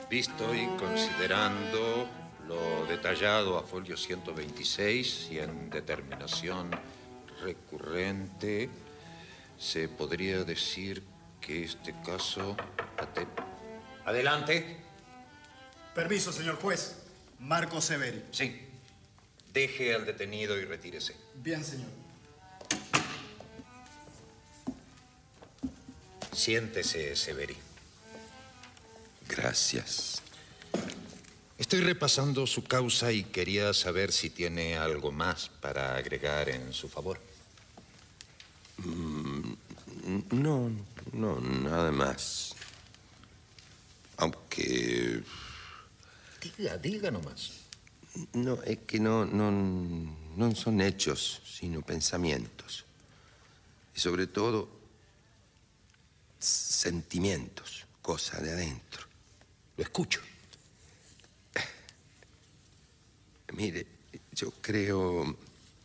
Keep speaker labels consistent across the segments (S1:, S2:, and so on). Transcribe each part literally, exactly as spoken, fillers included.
S1: Visto y considerando lo detallado a folio ciento veintiséis y en determinación recurrente, se podría decir que este caso... Adelante.
S2: Permiso, señor juez. Marco Severi.
S1: Sí. Deje al detenido y retírese.
S2: Bien, señor.
S1: Siéntese, Severi.
S3: Gracias.
S1: Estoy repasando su causa y quería saber si tiene algo más para agregar en su favor.
S3: Mm, no, no, nada más. Aunque...
S1: Diga, diga nomás.
S3: No, es que no, no, no son hechos, sino pensamientos. Y sobre todo, sentimientos, cosa de adentro.
S1: Lo escucho.
S3: Mire, yo creo...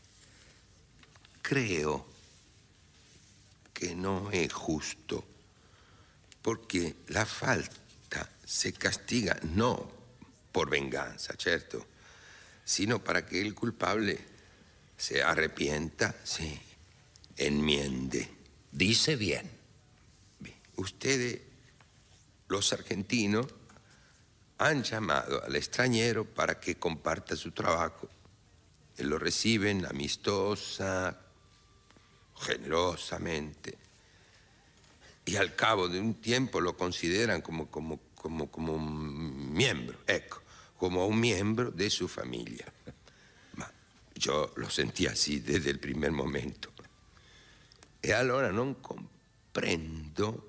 S3: Creo que no es justo, porque la falta se castiga no por venganza, ¿cierto? Sino para que el culpable se arrepienta, sí, enmiende.
S1: Dice bien.
S3: Bien. Ustedes, los argentinos, han llamado al extranjero para que comparta su trabajo. Y lo reciben amistosa, generosamente. Y al cabo de un tiempo lo consideran como, como, como, como un miembro, ecco, como un miembro de su familia. Ma yo lo sentí así desde il primer momento. E allora non comprendo.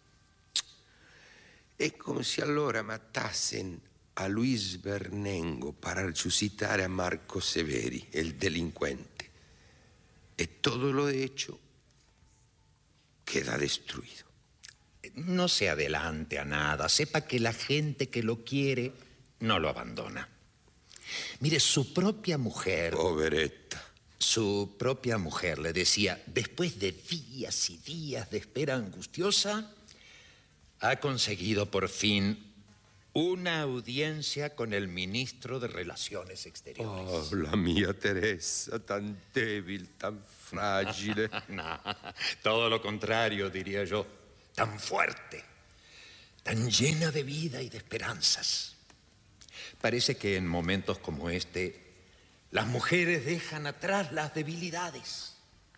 S3: È come se allora matassen a Luis Vernengo para resucitar a Marco Severi, el delincuente. E todo lo hecho queda destruido.
S1: No se adelante a nada. Sepa que la gente que lo quiere no lo abandona. Mire, su propia mujer...
S3: Poveretta.
S1: Su propia mujer le decía, después de días y días de espera angustiosa, ha conseguido por fin una audiencia con el ministro de Relaciones Exteriores.
S3: Oh, la mia Teresa, tan débil, tan frágil.
S1: No, todo lo contrario, diría yo. Tan fuerte, tan llena de vida y de esperanzas. Parece que en momentos como este, las mujeres dejan atrás las debilidades.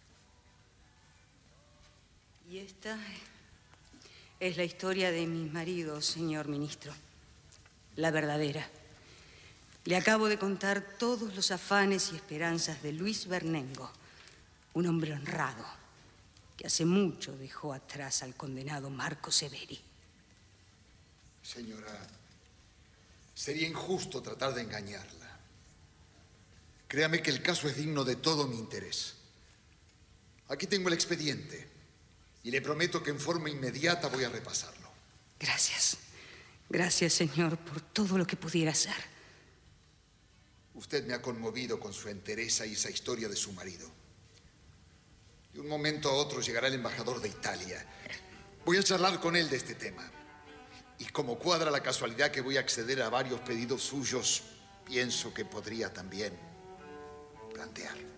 S4: Y esta es la historia de mi marido, señor ministro. La verdadera. Le acabo de contar todos los afanes y esperanzas de Luis Vernengo, un hombre honrado que hace mucho dejó atrás al condenado Marco Severi.
S5: Señora, sería injusto tratar de engañarla. Créame que el caso es digno de todo mi interés. Aquí tengo el expediente y le prometo que en forma inmediata voy a repasarlo.
S4: Gracias. Gracias, señor, por todo lo que pudiera hacer.
S5: Usted me ha conmovido con su entereza y esa historia de su marido. De un momento a otro llegará el embajador de Italia. Voy a charlar con él de este tema. Y como cuadra la casualidad que voy a acceder a varios pedidos suyos, pienso que podría también plantearlo.